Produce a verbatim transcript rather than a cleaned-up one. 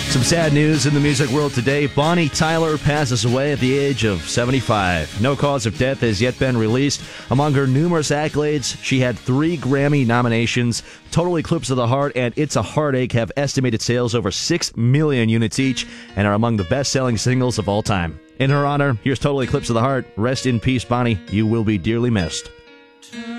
Some sad news in the music world today. Bonnie Tyler passes away at the age of seventy-five. No cause of death has yet been released. Among her numerous accolades, she had three Grammy nominations. Total Eclipse of the Heart and It's a Heartache have estimated sales over six million units each and are among the best-selling singles of all time. In her honor, here's Total Eclipse of the Heart. Rest in peace, Bonnie. You will be dearly missed.